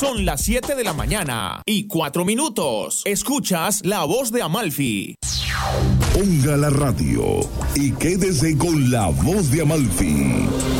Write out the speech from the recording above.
Son las 7 de la mañana y 4 minutos. Escuchas La Voz de Amalfi. Ponga la radio y quédese con La Voz de Amalfi.